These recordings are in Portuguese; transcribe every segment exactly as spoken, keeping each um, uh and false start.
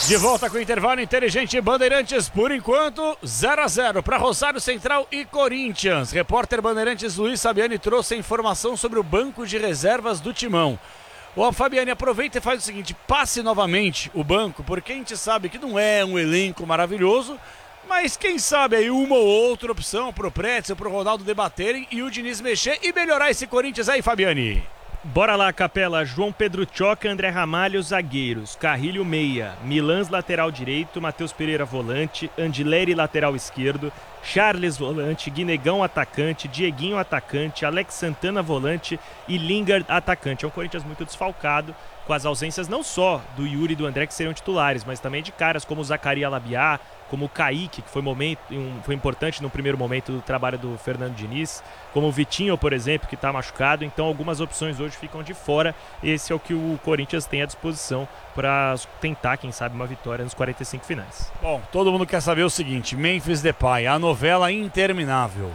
De volta com o intervalo inteligente Bandeirantes, por enquanto, zero a zero para Rosário Central e Corinthians. Repórter Bandeirantes Luiz Fabiani trouxe a informação sobre o banco de reservas do Timão. Ô Fabiani, aproveita e faz o seguinte, passe novamente o banco, porque a gente sabe que não é um elenco maravilhoso, mas quem sabe aí uma ou outra opção pro Pretzel, pro Ronaldo debaterem e o Diniz mexer e melhorar esse Corinthians aí, Fabiani. Bora lá, Capela. João Pedro Tchoca, André Ramalho, zagueiros. Carrilho, meia. Milans, lateral direito. Matheus Pereira, volante. Andileri, lateral esquerdo. Charles, volante. Guinegão, atacante. Dieguinho, atacante. Alex Santana, volante. E Lingard, atacante. É um Corinthians muito desfalcado, com as ausências não só do Yuri e do André, que seriam titulares, mas também de caras como o Zacarias Labiá, como o Kaique, que foi, momento, um, foi importante no primeiro momento do trabalho do Fernando Diniz, como o Vitinho, por exemplo, que está machucado. Então algumas opções hoje ficam de fora. Esse é o que o Corinthians tem à disposição para tentar, quem sabe, uma vitória nos quarenta e cinco finais. Bom, todo mundo quer saber o seguinte, Memphis Depay, a novela interminável.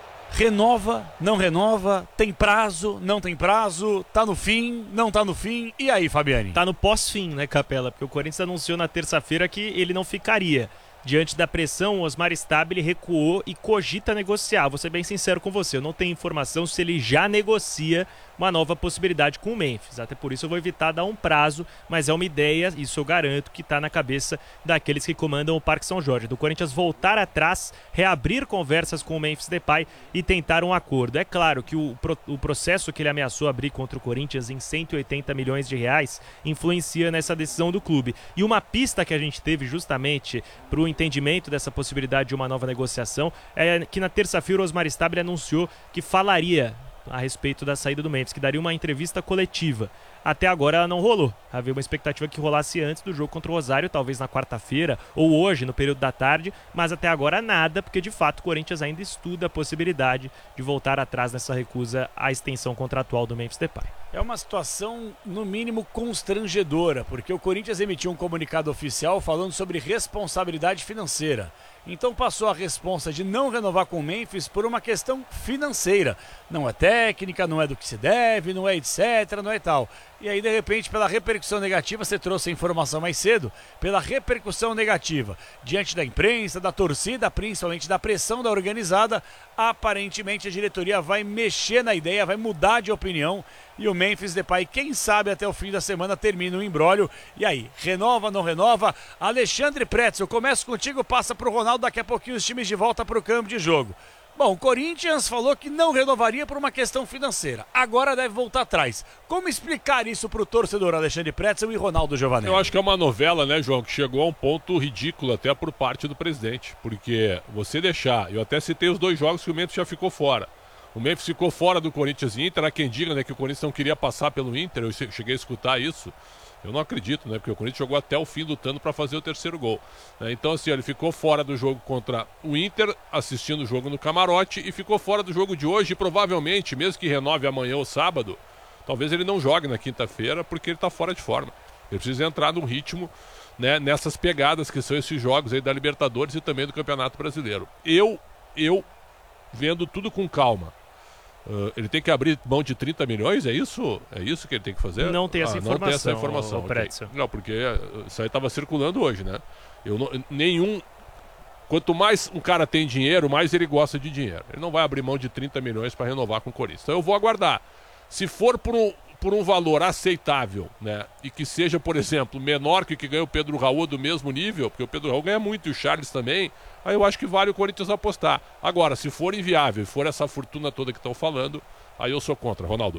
Renova, não renova, tem prazo, não tem prazo, tá no fim, não tá no fim. E aí, Fabiani? Tá no pós-fim, né, Capela? Porque o Corinthians anunciou na terça-feira que ele não ficaria. Diante da pressão, o Osmar Stabile recuou e cogita negociar. Vou ser bem sincero com você, eu não tenho informação se ele já negocia uma nova possibilidade com o Memphis. Até por isso eu vou evitar dar um prazo, mas é uma ideia, isso eu garanto, que está na cabeça daqueles que comandam o Parque São Jorge. Do Corinthians voltar atrás, reabrir conversas com o Memphis Depay e tentar um acordo. É claro que o, o processo que ele ameaçou abrir contra o Corinthians em cento e oitenta milhões de reais influencia nessa decisão do clube. E uma pista que a gente teve justamente para o entendimento dessa possibilidade de uma nova negociação é que na terça-feira o Osmar Stabile anunciou que falaria a respeito da saída do Memphis, que daria uma entrevista coletiva. Até agora ela não rolou. Havia uma expectativa que rolasse antes do jogo contra o Rosário, talvez na quarta-feira ou hoje, no período da tarde, mas até agora nada, porque de fato o Corinthians ainda estuda a possibilidade de voltar atrás nessa recusa à extensão contratual do Memphis Depay. É uma situação, no mínimo, constrangedora, porque o Corinthians emitiu um comunicado oficial falando sobre responsabilidade financeira. Então passou a responsa de não renovar com o Memphis por uma questão financeira. Não é técnica, não é do que se deve, não é etc, não é tal. E aí, de repente, pela repercussão negativa, você trouxe a informação mais cedo, pela repercussão negativa, diante da imprensa, da torcida, principalmente da pressão da organizada, aparentemente a diretoria vai mexer na ideia, vai mudar de opinião, e o Memphis Depay, quem sabe até o fim da semana, termina o imbróglio. E aí, renova, não renova? Alexandre Pretzel, começo contigo, passa para o Ronaldo, daqui a pouquinho os times de volta para o campo de jogo. Bom, o Corinthians falou que não renovaria por uma questão financeira. Agora deve voltar atrás. Como explicar isso para o torcedor Alexandre Pretzel e Ronaldo Giovanelli? Eu acho que é uma novela, né, João, que chegou a um ponto ridículo até por parte do presidente. Porque você deixar, eu até citei os dois jogos que o Memphis já ficou fora. O Memphis ficou fora do Corinthians e Inter. Há quem diga, né, que o Corinthians não queria passar pelo Inter. Eu cheguei a escutar isso. Eu não acredito, né? Porque o Corinthians jogou até o fim lutando para fazer o terceiro gol. Então, assim, ele ficou fora do jogo contra o Inter, assistindo o jogo no camarote, e ficou fora do jogo de hoje. E provavelmente, mesmo que renove amanhã ou sábado, talvez ele não jogue na quinta-feira, porque ele está fora de forma. Ele precisa entrar num ritmo, né, nessas pegadas que são esses jogos aí da Libertadores e também do Campeonato Brasileiro. Eu, eu vendo tudo com calma. Uh, ele tem que abrir mão de trinta milhões, é isso? É isso que ele tem que fazer? Não tem essa ah, informação. Não tem essa informação. Okay. Não, porque isso aí estava circulando hoje, né? Eu não, nenhum. Quanto mais um cara tem dinheiro, mais ele gosta de dinheiro. Ele não vai abrir mão de trinta milhões para renovar com o Corinthians. Então eu vou aguardar. Se for por um, por um valor aceitável, né? E que seja, por exemplo, menor que o que ganha o Pedro Raul do mesmo nível, porque o Pedro Raul ganha muito e o Charles também. Aí eu acho que vale o Corinthians apostar. Agora, se for inviável e for essa fortuna toda que estão falando, aí eu sou contra, Ronaldo.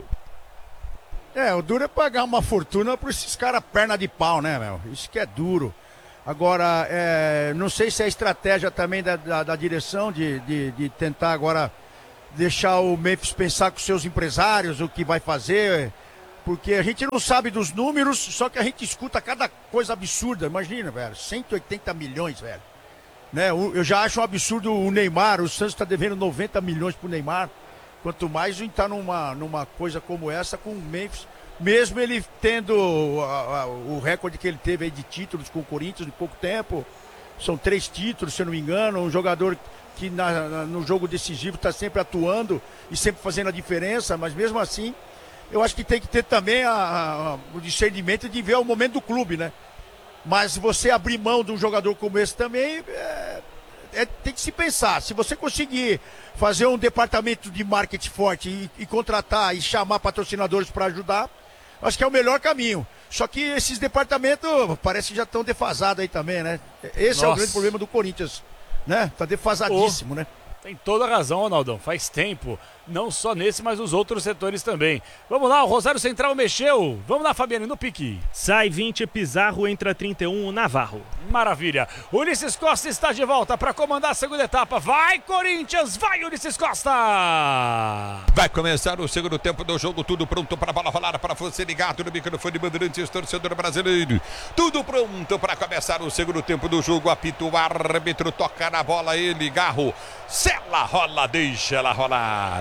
É, o duro é pagar uma fortuna por esses caras perna de pau, né, meu? Isso que é duro. Agora, é, não sei se é a estratégia também da, da, da direção de, de, de tentar agora deixar o Memphis pensar com seus empresários o que vai fazer, porque a gente não sabe dos números, só que a gente escuta cada coisa absurda. Imagina, velho, cento e oitenta milhões, velho. Né? Eu já acho um absurdo o Neymar, o Santos está devendo noventa milhões pro Neymar, quanto mais está numa, numa coisa como essa com o Memphis, mesmo ele tendo a, a, o recorde que ele teve aí de títulos com o Corinthians em pouco tempo, são três títulos, se eu não me engano, um jogador que na, na, no jogo decisivo está sempre atuando e sempre fazendo a diferença, mas mesmo assim, eu acho que tem que ter também a, a, o discernimento de ver o momento do clube, né? Mas você abrir mão de um jogador como esse também, é, é, tem que se pensar. Se você conseguir fazer um departamento de marketing forte e, e contratar e chamar patrocinadores para ajudar, acho que é o melhor caminho. Só que esses departamentos parece que já estão defasados aí também, né? Esse Nossa. é o grande problema do Corinthians, né? Tá defasadíssimo, oh. né? Tem toda a razão, Ronaldão. Faz tempo. Não só nesse, mas nos outros setores também. Vamos lá, o Rosário Central mexeu. Vamos lá, Fabiano, no pique. Sai vinte, Pizarro, entra trinta e um, Navarro. Maravilha. Ulisses Costa está de volta para comandar a segunda etapa. Vai, Corinthians! Vai, Ulisses Costa! Vai começar o segundo tempo do jogo. Tudo pronto para a bola rolar, para você ligado no microfone Bandeirantes, torcedor brasileiro. Tudo pronto para começar o segundo tempo do jogo. Apita o árbitro, toca na bola ele, Garro. Sela, rola, deixa ela rolar.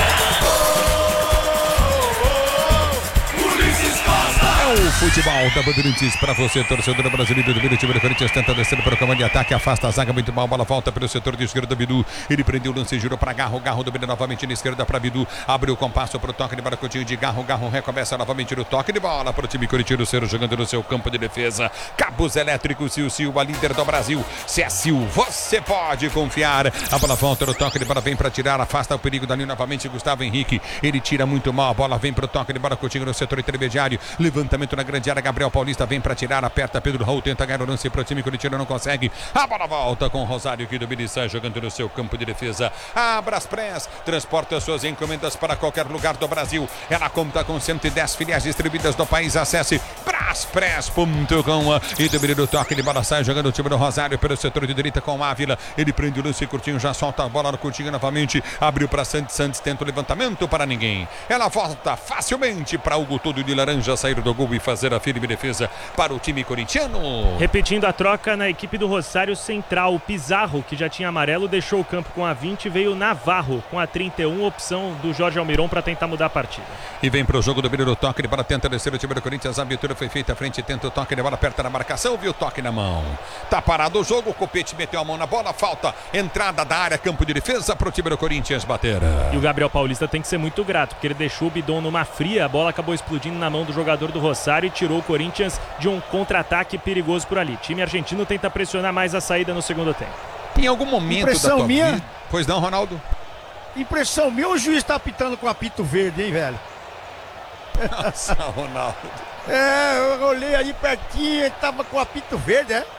É o futebol da Bandeirantes para você, torcedor brasileiro do time do Corinthians, tenta descer para o comando de ataque, afasta a zaga muito mal, bola volta pelo setor de esquerda, Bidu, ele prendeu o lance, girou para Garro, Garro domina novamente na esquerda para Bidu, abriu o compasso para o toque de Baracotinho de Garro, Garro recomeça novamente no toque de bola para o time corintiano, Ciro jogando no seu campo de defesa, cabos elétricos, Sil Silva, líder do Brasil, se é Sil, você pode confiar, a bola volta no toque de bola, vem para tirar, afasta o perigo dali novamente, Gustavo Henrique, ele tira muito mal, a bola vem para o toque de Baracotinho no setor intermediário, levantamento na grande área, Gabriel Paulista vem para tirar, aperta Pedro Raul, tenta ganhar o lance para o time corintiano, não consegue, a bola volta com o Rosário que domina e sai jogando no seu campo de defesa, a Braspress transporta suas encomendas para qualquer lugar do Brasil, ela conta com cento e dez filiais distribuídas no país, acesse braspress ponto com e domina o toque de bola, sai jogando o time do Rosário pelo setor de direita com o Ávila, ele prende o lance curtinho, já solta a bola no curtinho novamente, abriu para Santos, Santos tenta o levantamento para ninguém, ela volta facilmente para Hugo todo de laranja sair do gol e fazer a firme defesa para o time corintiano. Repetindo a troca na equipe do Rosário Central, o Pizarro, que já tinha amarelo, deixou o campo com a vinte, veio Navarro com a trinta e um, opção do Jorge Almiron para tentar mudar a partida. E vem para o jogo do primeiro toque de bola, tenta descer o time do Corinthians, a abertura foi feita à frente, tenta o toque de bola, aperta na marcação, viu o toque na mão. Tá parado o jogo, o Copete meteu a mão na bola, falta, entrada da área, campo de defesa para o time do Corinthians bater. E o Gabriel Paulista tem que ser muito grato, porque ele deixou o bidon numa fria, a bola acabou explodindo na mão do jogador do Rosário e tirou o Corinthians de um contra-ataque perigoso por ali. O time argentino tenta pressionar mais a saída no segundo tempo. Em algum momento Impressão da tua minha? vida... Pois não, Ronaldo? Impressão minha, o juiz tá apitando com apito verde, hein, velho? Nossa, Ronaldo. É, eu olhei ali pertinho, ele tava com apito verde, é?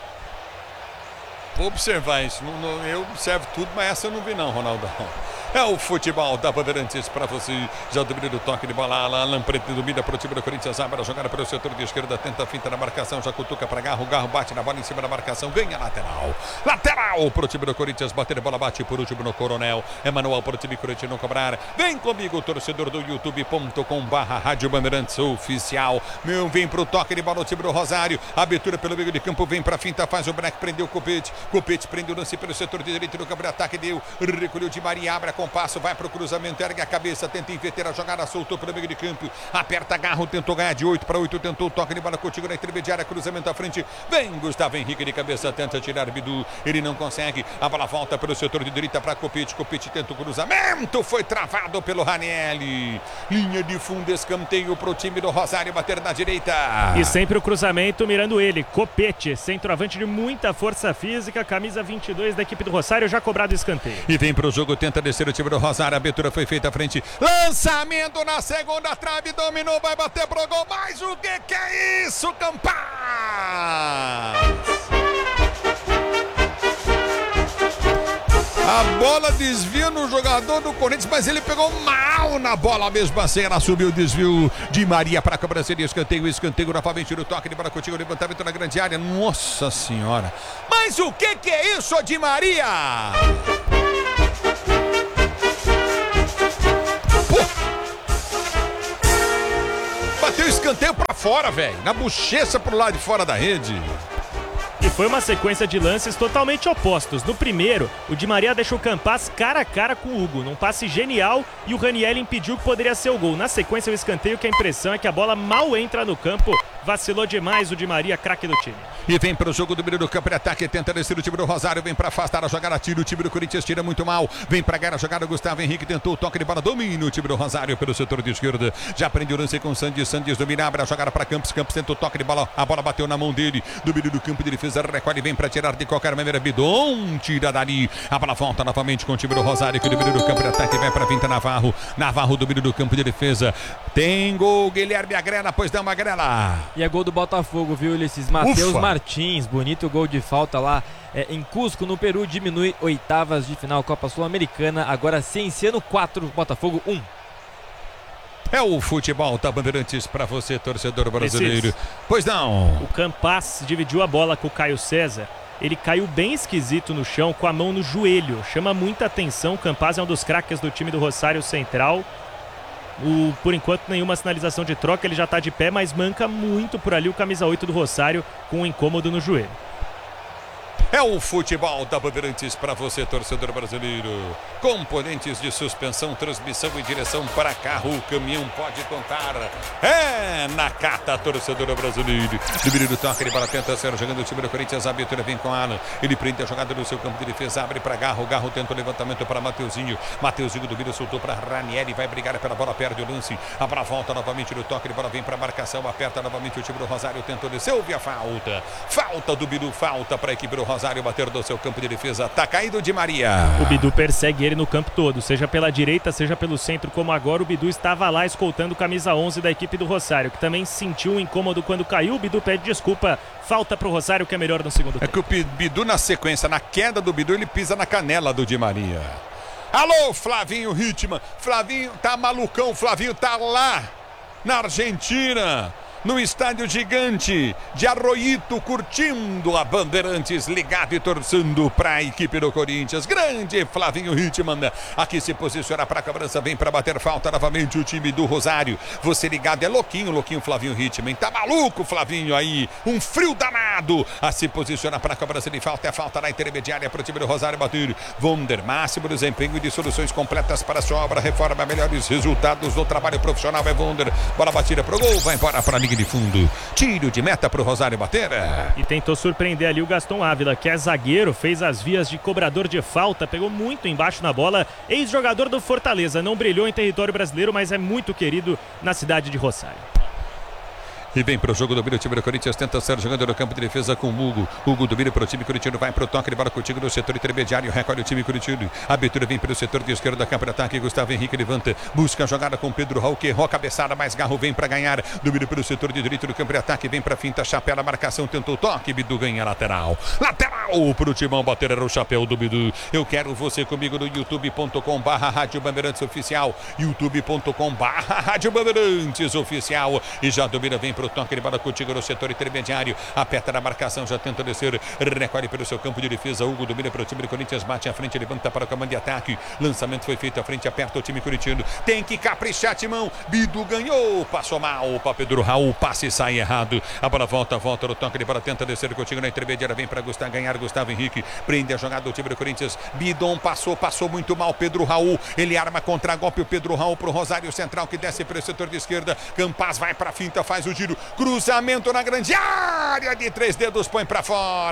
Vou observar isso. Não, não, eu observo tudo, mas essa eu não vi não, Ronaldo. É o futebol da Bandeirantes para você. Já domina o toque de bola. Alan Preto domina para o time do Corinthians. Abre a jogada para o setor de esquerda. Tenta a finta na marcação. Já cutuca para Garro. Garro bate na bola em cima da marcação. Ganha lateral. Lateral para o time do Corinthians. Bater a bola. Bate por último no Coronel. Emanuel para o time corintiano cobrar. Vem comigo, torcedor do youtube ponto com barra Rádio Bandeirantes Oficial. Meu, vem para o toque de bola o time do Rosário. Abertura pelo meio de campo. Vem para a finta. Faz o break. Prendeu o Copete. Copete prende o lance pelo setor de direito. No campo de ataque deu. Recolheu de Maria. Abre a compasso, vai pro cruzamento, ergue a cabeça, tenta inverter a jogada, soltou pelo meio de campo, aperta Garro, tentou ganhar de oito para oito, tentou o toque de bola contigo na intermediária, cruzamento à frente, vem Gustavo Henrique de cabeça, tenta tirar Bidu, ele não consegue, a bola volta pelo setor de direita para Copete, Copete tenta o cruzamento, foi travado pelo Ranieri, linha de fundo, escanteio pro time do Rosário bater na direita. E sempre o cruzamento mirando ele, Copete, centroavante de muita força física, camisa vinte e dois da equipe do Rosário, já cobrado o escanteio. E vem pro jogo, tenta descer o time do Rosário. A abertura foi feita à frente, lançamento na segunda trave, dominou, vai bater pro gol, mas o que que é isso, Campaz? A bola desvia no jogador do Corinthians, mas ele pegou mal na bola mesmo assim, ela subiu o desvio de Maria para a cobrança de escanteio, escanteio novamente no toque de bola contigo, levantamento na grande área, nossa senhora, mas o que que é isso, de Maria? Bateu o escanteio pra fora, velho. Na bochecha pro lado de fora da rede. E foi uma sequência de lances totalmente opostos. No primeiro, o Di Maria deixou o Campaz cara a cara com o Hugo, num passe genial, e o Ranieri impediu que poderia ser o gol. Na sequência, o escanteio, que a impressão é que a bola mal entra no campo vacilou demais o Di Maria, craque do time. E vem para o jogo do meio do campo de ataque, tenta descer o time do Rosário, vem para afastar a jogada, tira o time do Corinthians, tira muito mal, vem para ganhar a jogada, Gustavo Henrique tentou o toque de bola, domina o time do Rosário pelo setor de esquerda, já prende o lance com o Sandes, Sandes domina, abre a jogada para Campos, Campos tenta o toque de bola, a bola bateu na mão dele, do meio do campo de defesa, recolhe, vem para tirar de qualquer maneira, Bidon, tira dali, a bola volta novamente com o time do Rosário, que do meio do campo de ataque vai para Vinta Navarro, Navarro do meio do campo de defesa, tem gol, Guilherme Agrela, pois dá uma Agrela. E é gol do Botafogo, viu, Ulisses? Matheus Martins, bonito gol de falta lá é, em Cusco, no Peru, diminui oitavas de final Copa Sul-Americana, agora Cienciano quatro, Botafogo um. É o futebol da Bandeirantes para você, torcedor brasileiro. Preciso. Pois não. O Campas dividiu a bola com o Caio César. Ele caiu bem esquisito no chão, com a mão no joelho. Chama muita atenção. O Campas é um dos craques do time do Rosário Central. O, por enquanto, nenhuma sinalização de troca. Ele já está de pé, mas manca muito por ali o camisa oito do Rosário, com um incômodo no joelho. É o futebol da Bandeirantes para você, torcedor brasileiro. Componentes de suspensão, transmissão e direção para carro, o caminhão pode contar. É Nakata, torcedor brasileiro. Domínio do toque, ele bola tenta ser jogando o time do Corinthians. A abertura vem com Alan. Ele prende a jogada no seu campo de defesa, abre para Garro. Garro tenta o levantamento para Mateuzinho. Mateuzinho do vídeo soltou para Ranieri. Vai brigar pela bola, perde o lance. A bola volta novamente no toque, ele bola vem para a marcação. Aperta novamente o time do Rosário. Tentou descer, houve a falta. Falta do Bidu, falta para a equipe do Rosário. Bater do seu campo de defesa, tá caído Di Maria. O Bidu persegue ele no campo todo, seja pela direita, seja pelo centro, como agora o Bidu estava lá escoltando camisa onze da equipe do Rosário, que também sentiu um incômodo quando caiu. O Bidu pede desculpa, falta pro Rosário, que é melhor no segundo tempo. É que o Bidu na sequência, na queda do Bidu, ele pisa na canela do Di Maria. Alô, Flavinho Ritma, Flavinho tá malucão, Flavinho tá lá na Argentina, no estádio gigante de Arroyito, curtindo a Bandeirantes, ligado e torcendo para a equipe do Corinthians. Grande Flavinho Hitman, aqui se posiciona para a cobrança, vem para bater falta novamente o time do Rosário. Você ligado, é louquinho, louquinho Flavinho Hitman, tá maluco Flavinho aí, um frio danado, a se posiciona para a cobrança de falta, é falta na intermediária para o time do Rosário bater. Vonder, máximo desempenho e de soluções completas para a sua obra, reforma, melhores resultados do trabalho profissional, é Vonder, bola batida pro gol, vai embora para a de fundo, tiro de meta pro Rosário bater. E tentou surpreender ali o Gaston Ávila, que é zagueiro, fez as vias de cobrador de falta, pegou muito embaixo na bola, ex-jogador do Fortaleza, não brilhou em território brasileiro, mas é muito querido na cidade de Rosário. E vem para o jogo do o time do Corinthians, tenta ser jogando no campo de defesa com o Hugo. Hugo domina para o time corintiano, vai para o toque de bola contigo no setor intermediário, recolhe o time corintiano. A abertura vem para o setor de esquerda, campo de ataque. Gustavo Henrique levanta, busca a jogada com Pedro Raul, que errou a cabeçada, mas Garro vem para ganhar. Domina para o setor de direito do campo de ataque, vem para a finta, chapéu, a marcação, tentou o toque. Bidu ganha lateral. Lateral para o Timão bater, era o chapéu do Bidu. Eu quero você comigo no youtube ponto com barra Rádio Bandeirantes Oficial. youtube ponto com barra Rádio Bandeirantes Oficial. E já domina, vem para o toque de bola contigo no setor intermediário, aperta na marcação, já tenta descer, recolhe pelo seu campo de defesa. Hugo domina para o time do Corinthians, bate à frente, levanta para o comando de ataque, lançamento foi feito à frente, aperta o time corintiano, tem que caprichar, Timão. Bidu ganhou, passou mal para Pedro Raul, passe e sai errado, a bola volta, volta no toque de bola, tenta descer contigo na intermediária, vem para Gustavo ganhar, Gustavo Henrique prende a jogada do time do Corinthians. Bidon passou, passou muito mal, Pedro Raul, ele arma contra golpe, o Pedro Raul para o Rosário Central, que desce pelo setor de esquerda. Campas vai para a finta, faz o giro, cruzamento na grande área, de três dedos, põe para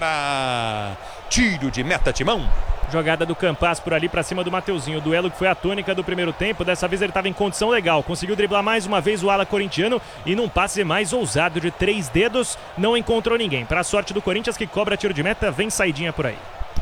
fora, tiro de meta, Timão. Jogada do Campas por ali para cima do Mateuzinho. O duelo que foi a tônica do primeiro tempo. Dessa vez ele estava em condição legal. Conseguiu driblar mais uma vez o ala corintiano. E num passe mais ousado de três dedos, não encontrou ninguém. Para a sorte do Corinthians, que cobra tiro de meta, vem saidinha por aí.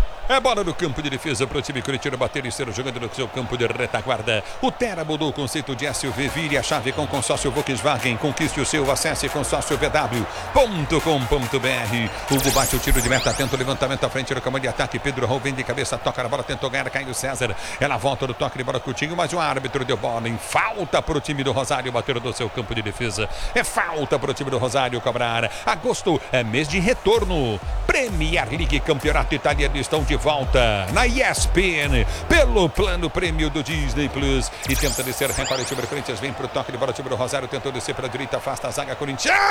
É bola no campo de defesa para o time corintiano bater e ser jogando no seu campo de retaguarda. O Terra mudou o conceito de S U V. Vire a chave com consórcio Volkswagen. Conquiste o seu, acesse consórcio v w ponto com ponto b r. Hugo bate o tiro de meta, tenta o levantamento à frente do comando de ataque. Pedro Raul vem de cabeça, toca na bola, tentou ganhar, caiu César. Ela volta do toque de bola Coutinho, mas o árbitro deu bola em falta para o time do Rosário bater do seu campo de defesa. É falta para o time do Rosário cobrar. Agosto é mês de retorno. Premier League, campeonato italiano, estão de volta na E S P N pelo plano prêmio do Disney Plus. E tenta descer, repara o time do Corinthians, vem pro toque de bola, o time do Rosário tentou descer para a direita, afasta a zaga corintiana.